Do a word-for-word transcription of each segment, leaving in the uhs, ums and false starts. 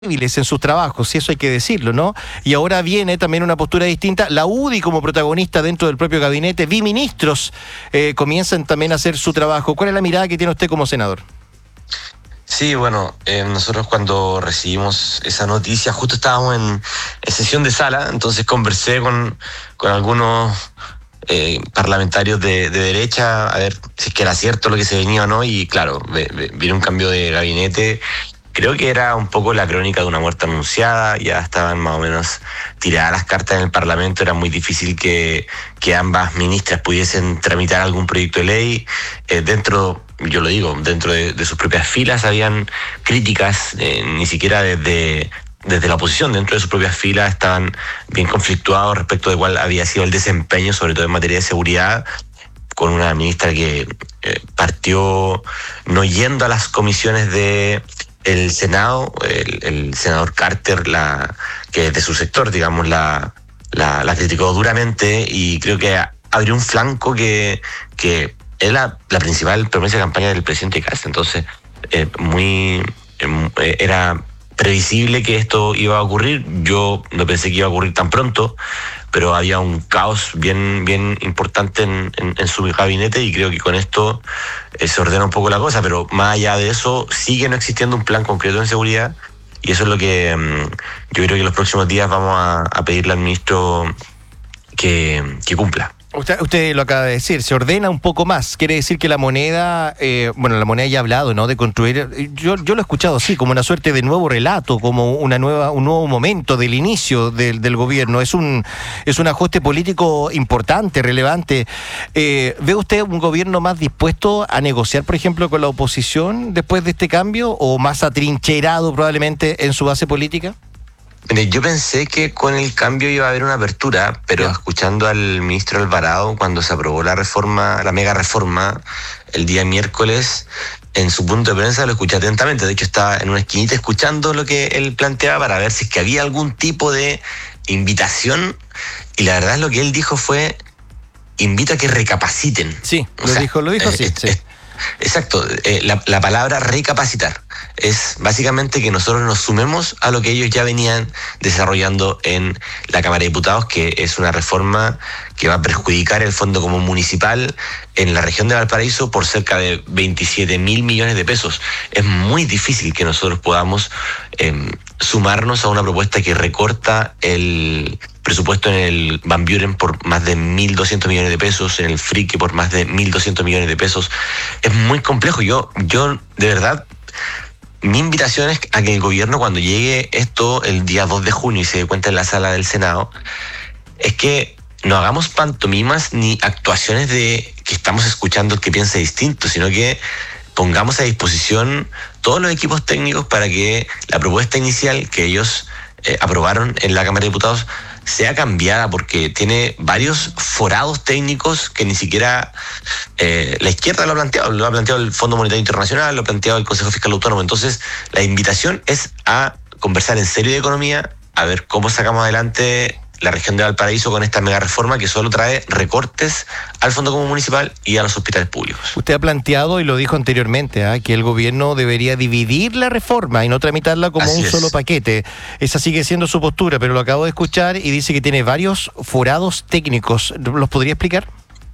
débiles en sus trabajos, si eso hay que decirlo, ¿no? Y ahora viene también una postura distinta. La U D I como protagonista dentro del propio gabinete, biministros eh, comienzan también a hacer su trabajo. ¿Cuál es la mirada que tiene usted como senador? Sí, bueno, eh, nosotros cuando recibimos esa noticia, justo estábamos en, en sesión de sala, entonces conversé con, con algunos eh, parlamentarios de, de derecha, a ver si es que era cierto lo que se venía o no, y claro, viene un cambio de gabinete. Creo que era un poco la crónica de una muerte anunciada, ya estaban más o menos tiradas las cartas en el Parlamento, era muy difícil que, que ambas ministras pudiesen tramitar algún proyecto de ley. Eh, dentro, yo lo digo, dentro de, de sus propias filas habían críticas, eh, ni siquiera desde, desde la oposición, dentro de sus propias filas estaban bien conflictuados respecto de cuál había sido el desempeño, sobre todo en materia de seguridad, con una ministra que eh, partió no yendo a las comisiones de el Senado, el, el senador Carter, la que es de su sector, digamos, la, la, la criticó duramente, y creo que abrió un flanco que, que es la, la principal promesa de campaña del presidente Kast. Entonces, eh, muy eh, era previsible que esto iba a ocurrir. Yo no pensé que iba a ocurrir tan pronto, pero había un caos bien, bien importante en, en, en su gabinete, y creo que con esto eh, se ordena un poco la cosa, pero más allá de eso, sigue no existiendo un plan concreto en seguridad, y eso es lo que um, yo creo que en los próximos días vamos a, a pedirle al ministro que, que cumpla. Usted, usted lo acaba de decir, se ordena un poco más. Quiere decir que la moneda, eh, bueno, la moneda ya ha hablado, ¿no? De construir, yo, yo lo he escuchado así, como una suerte de nuevo relato, como una nueva, un nuevo momento del inicio del, del gobierno. Es un, es un ajuste político importante, relevante. Eh, ¿Ve usted un gobierno más dispuesto a negociar, por ejemplo, con la oposición después de este cambio, o más atrincherado probablemente en su base política? Yo pensé que con el cambio iba a haber una apertura, pero yeah. escuchando al ministro Alvarado cuando se aprobó la reforma, la mega reforma, el día miércoles, en su punto de prensa lo escuché atentamente. De hecho, estaba en una esquinita escuchando lo que él planteaba para ver si es que había algún tipo de invitación, y la verdad lo que él dijo fue: invito a que recapaciten. Sí, o lo sea, dijo, lo dijo eh, sí, eh, sí. Eh, Exacto, eh, la, la palabra recapacitar es básicamente que nosotros nos sumemos a lo que ellos ya venían desarrollando en la Cámara de Diputados, que es una reforma que va a perjudicar el Fondo Común Municipal en la región de Valparaíso por cerca de veintisiete mil millones de pesos. Es muy difícil que nosotros podamos eh, sumarnos a una propuesta que recorta el presupuesto en el Van Buren por más de mil doscientos millones de pesos, en el Frique por más de mil doscientos millones de pesos. Es muy complejo. Yo, yo de verdad, mi invitación es a que el gobierno, cuando llegue esto el día dos de junio y se dé cuenta en la sala del Senado, es que no hagamos pantomimas ni actuaciones de que estamos escuchando el que piensa distinto, sino que pongamos a disposición todos los equipos técnicos para que la propuesta inicial que ellos eh, aprobaron en la Cámara de Diputados sea cambiada, porque tiene varios forados técnicos que ni siquiera eh, la izquierda lo ha planteado. Lo ha planteado el Fondo Monetario Internacional, lo ha planteado el Consejo Fiscal Autónomo. Entonces, la invitación es a conversar en serio de economía, a ver cómo sacamos adelante la región de Valparaíso con esta mega reforma que solo trae recortes al Fondo Común Municipal y a los hospitales públicos. Usted ha planteado, y lo dijo anteriormente, ¿eh? que el gobierno debería dividir la reforma y no tramitarla como Así un es. solo paquete. Esa sigue siendo su postura, pero lo acabo de escuchar y dice que tiene varios forados técnicos. ¿Los podría explicar?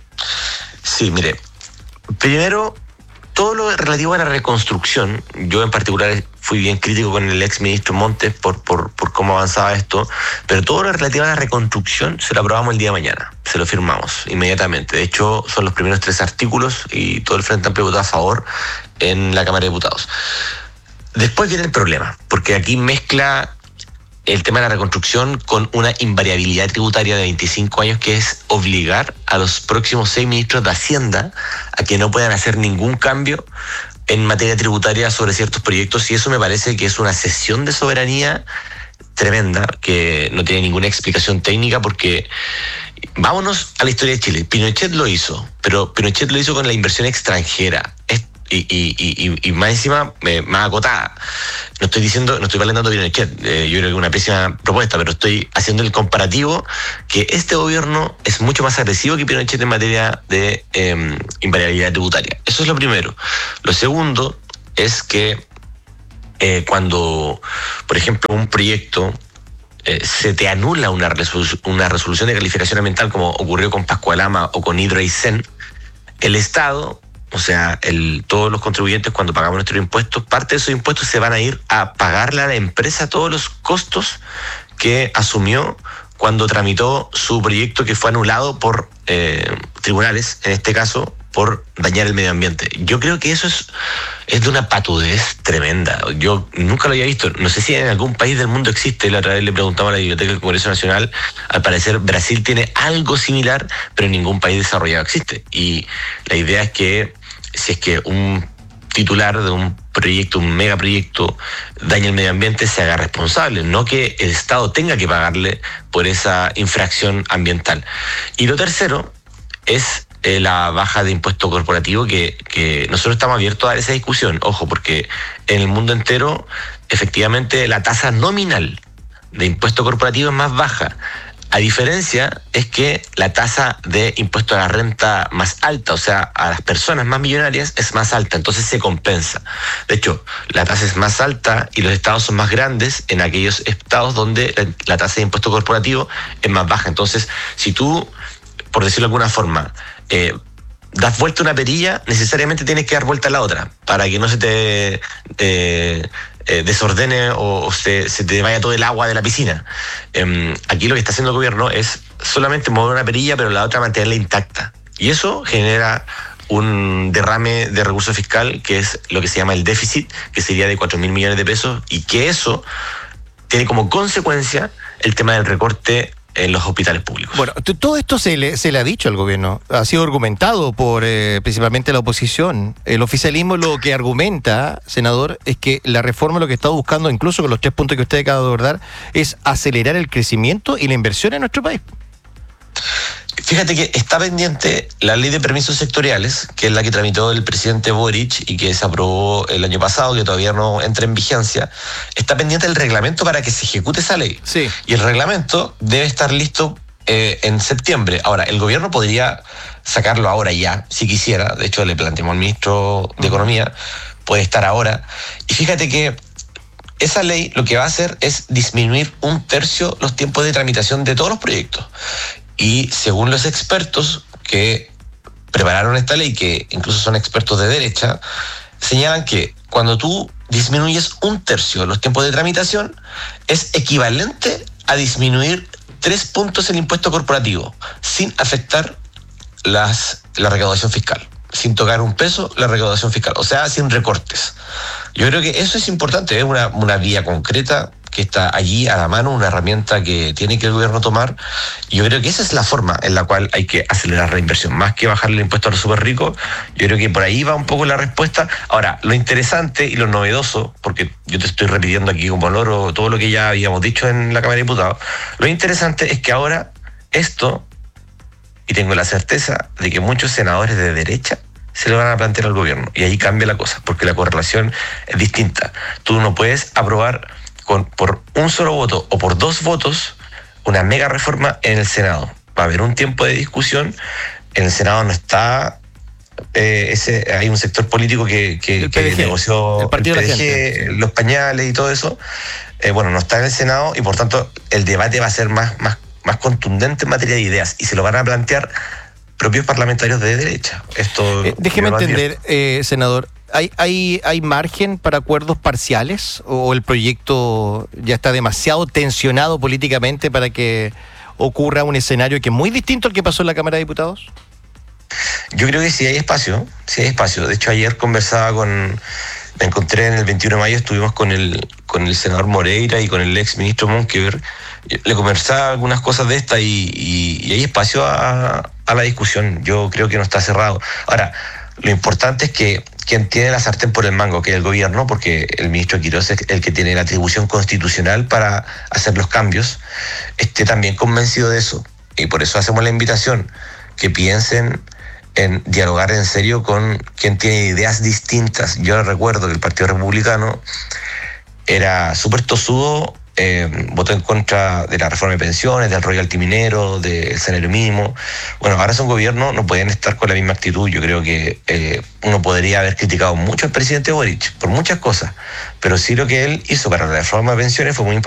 Sí, mire, primero, todo lo relativo a la reconstrucción, yo en particular fui bien crítico con el ex ministro Montes por, por, por cómo avanzaba esto, pero todo lo relativo a la reconstrucción se lo aprobamos el día de mañana, se lo firmamos inmediatamente. De hecho, son los primeros tres artículos y todo el Frente Amplio votó a favor en la Cámara de Diputados. Después viene el problema, porque aquí mezcla el tema de la reconstrucción con una invariabilidad tributaria de veinticinco años, que es obligar a los próximos seis ministros de Hacienda a que no puedan hacer ningún cambio en materia tributaria sobre ciertos proyectos, y eso me parece que es una cesión de soberanía tremenda, que no tiene ninguna explicación técnica, porque vámonos a la historia de Chile. Pinochet lo hizo, pero Pinochet lo hizo con la inversión extranjera. Es Y, y, y, y más encima, eh, más acotada. No estoy diciendo, no estoy valentando Pinochet, eh, yo creo que es una pésima propuesta, pero estoy haciendo el comparativo que este gobierno es mucho más agresivo que Pinochet en materia de eh, invariabilidad tributaria. Eso es lo primero. Lo segundo es que eh, cuando, por ejemplo, un proyecto eh, se te anula una, resolu- una resolución de calificación ambiental, como ocurrió con Pascualama o con Hidro Aysén, el Estado, o sea, el, todos los contribuyentes, cuando pagamos nuestros impuestos, parte de esos impuestos se van a ir a pagarle a la empresa todos los costos que asumió cuando tramitó su proyecto, que fue anulado por eh, tribunales, en este caso, por dañar el medio ambiente. Yo creo que eso es, es de una patudez tremenda. Yo nunca lo había visto. No sé si en algún país del mundo existe. La otra vez le preguntaba a la Biblioteca del Congreso Nacional. Al parecer Brasil tiene algo similar, pero en ningún país desarrollado existe. Y la idea es que si es que un titular de un proyecto, un megaproyecto, daña el medio ambiente, se haga responsable, no que el Estado tenga que pagarle por esa infracción ambiental. Y lo tercero es eh, la baja de impuesto corporativo, que, que nosotros estamos abiertos a esa discusión, ojo, porque en el mundo entero, efectivamente, la tasa nominal de impuesto corporativo es más baja. A diferencia es que la tasa de impuesto a la renta más alta, o sea, a las personas más millonarias, es más alta, entonces se compensa. De hecho, la tasa es más alta y los estados son más grandes en aquellos estados donde la, la tasa de impuesto corporativo es más baja. Entonces, si tú, por decirlo de alguna forma, eh, das vuelta una perilla, necesariamente tienes que dar vuelta a la otra, para que no se te... Eh, Eh, desordene o, o se, se te vaya todo el agua de la piscina. Eh, aquí lo que está haciendo el gobierno es solamente mover una perilla, pero la otra mantenerla intacta. Y eso genera un derrame de recurso fiscal, que es lo que se llama el déficit, que sería de cuatro mil millones de pesos, y que eso tiene como consecuencia el tema del recorte en los hospitales públicos. Bueno, t- todo esto se le, se le ha dicho al gobierno, ha sido argumentado por eh, principalmente la oposición. El oficialismo lo que argumenta, senador, es que la reforma lo que está buscando, incluso con los tres puntos que usted acaba de abordar, es acelerar el crecimiento y la inversión en nuestro país. Fíjate que está pendiente la ley de permisos sectoriales, que es la que tramitó el presidente Boric y que se aprobó el año pasado, que todavía no entra en vigencia. Está pendiente el reglamento para que se ejecute esa ley. Sí. Y el reglamento debe estar listo eh, en septiembre. Ahora, el gobierno podría sacarlo ahora ya, si quisiera. De hecho, le planteamos al ministro de Economía, puede estar ahora. Y fíjate que esa ley lo que va a hacer es disminuir un tercio los tiempos de tramitación de todos los proyectos. Y según los expertos que prepararon esta ley, que incluso son expertos de derecha, señalan que cuando tú disminuyes un tercio los tiempos de tramitación, es equivalente a disminuir tres puntos el impuesto corporativo, sin afectar las, la recaudación fiscal, sin tocar un peso la recaudación fiscal, o sea, sin recortes. Yo creo que eso es importante, es una, una vía concreta que está allí a la mano, una herramienta que tiene que el gobierno tomar. Y yo creo que esa es la forma en la cual hay que acelerar la inversión, más que bajarle el impuesto a los súper ricos. Yo creo que por ahí va un poco la respuesta. Ahora, lo interesante y lo novedoso, porque yo te estoy repitiendo aquí como loro todo lo que ya habíamos dicho en la Cámara de Diputados, lo interesante es que ahora esto, y tengo la certeza de que muchos senadores de derecha se lo van a plantear al gobierno, y ahí cambia la cosa, porque la correlación es distinta. Tú no puedes aprobar con, por un solo voto o por dos votos una mega reforma en el Senado. Va a haber un tiempo de discusión. En el Senado no está eh, ese, hay un sector político que, que, que negoció el partido el P D de la gente, los pañales y todo eso. Eh, bueno, no está en el Senado y por tanto el debate va a ser más, más, más contundente en materia de ideas, y se lo van a plantear propios parlamentarios de derecha. Esto eh, déjeme entender, eh, senador, ¿hay, hay, ¿hay margen para acuerdos parciales o el proyecto ya está demasiado tensionado políticamente para que ocurra un escenario que es muy distinto al que pasó en la Cámara de Diputados? Yo creo que sí hay espacio, sí hay espacio. De hecho, ayer conversaba con... Me encontré en el veintiuno de mayo, estuvimos con el, con el senador Moreira y con el ex ministro Monkever. Le conversaba algunas cosas de esta y, y, y hay espacio a, a la discusión. Yo creo que no está cerrado. Ahora, lo importante es que quien tiene la sartén por el mango, que es el gobierno, porque el ministro Quirós es el que tiene la atribución constitucional para hacer los cambios, esté también convencido de eso. Y por eso hacemos la invitación, que piensen en dialogar en serio con quien tiene ideas distintas. Yo recuerdo que el Partido Republicano era súper tosudo eh, votó en contra de la reforma de pensiones, del royalty minero, del salario mínimo. Bueno, ahora son gobierno, no pueden estar con la misma actitud. Yo creo que eh, uno podría haber criticado mucho al presidente Boric por muchas cosas, pero sí lo que él hizo para la reforma de pensiones fue muy importante.